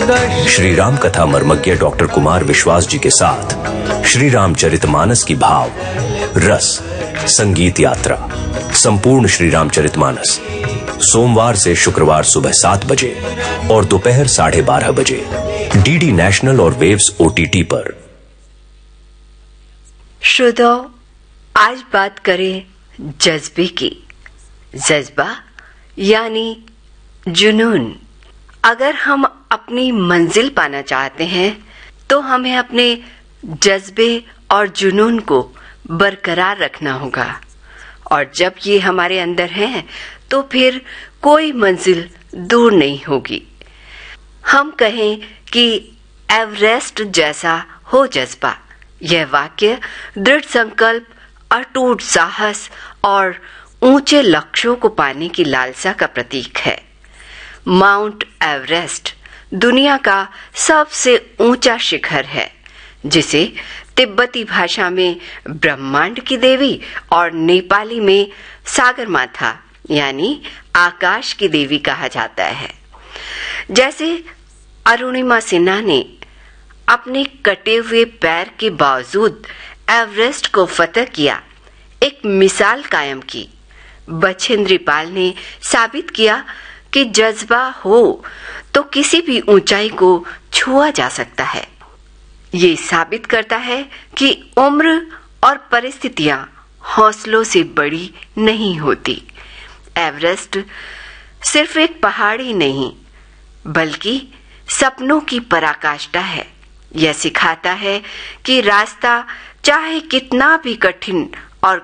श्री राम कथा मर्मज्ञ डॉक्टर कुमार विश्वास जी के साथ श्री रामचरितमानस की भाव रस संगीत यात्रा संपूर्ण श्री रामचरितमानस सोमवार से शुक्रवार सुबह 7 बजे और दोपहर 12:30 बजे डीडी नेशनल और वेव्स OTT पर। श्रोताओ, आज बात करें जज्बे की। जज्बा यानी जुनून। अगर हम अपनी मंजिल पाना चाहते हैं तो हमें अपने जज्बे और जुनून को बरकरार रखना होगा, और जब ये हमारे अंदर है तो फिर कोई मंजिल दूर नहीं होगी। हम कहें कि एवरेस्ट जैसा हो जज्बा, यह वाक्य दृढ़ संकल्प, अटूट साहस और ऊंचे लक्ष्यों को पाने की लालसा का प्रतीक है। माउंट एवरेस्ट दुनिया का सबसे ऊंचा शिखर है, जिसे तिब्बती भाषा में ब्रह्मांड की देवी और नेपाली में सागरमाथा यानी आकाश की देवी कहा जाता है। जैसे अरुणिमा सिन्हा ने अपने कटे हुए पैर के बावजूद एवरेस्ट को फतह किया, एक मिसाल कायम की। बछेंद्री पाल ने साबित किया कि जज्बा हो तो किसी भी ऊंचाई को छुआ जा सकता है। ये साबित करता है कि उम्र और परिस्थितियां हौसलों से बड़ी नहीं होती। एवरेस्ट सिर्फ एक पहाड़ ही नहीं, बल्कि सपनों की पराकाष्ठा है। यह सिखाता है कि रास्ता चाहे कितना भी कठिन